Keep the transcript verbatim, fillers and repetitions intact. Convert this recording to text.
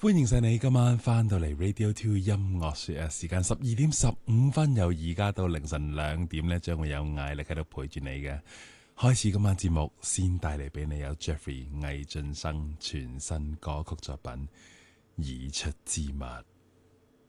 歡迎晒你今晚翻到嚟 Radio Two 音樂說啊，時間十二點十五分，由而家到凌晨兩點呢，將會有艾力喺度陪住你嘅。開始今晚節目，先帶嚟俾你有 Jeffrey 魏浚笙全新歌曲作品《已出之物》。